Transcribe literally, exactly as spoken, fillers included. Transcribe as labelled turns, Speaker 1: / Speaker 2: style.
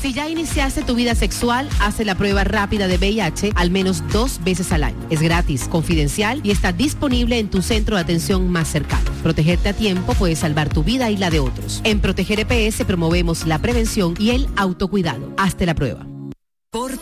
Speaker 1: Si ya iniciaste tu vida sexual, hace la prueba rápida de V I H al menos dos veces al año. Es gratis, confidencial y está disponible en tu centro de atención más cercano. Protegerte a tiempo puede salvar tu vida y la de otros. En Proteger E P S promovemos la prevención y el autocuidado. Hazte la prueba.
Speaker 2: Por